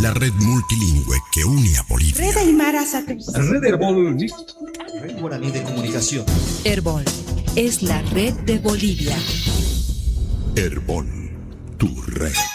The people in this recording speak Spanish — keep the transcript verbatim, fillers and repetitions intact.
la red multilingüe que une a Bolivia. Red Aymara Sacristía. Red Herbol. Red Guaraní de Comunicación. Herbol es la red de Bolivia. Herbol, tu red.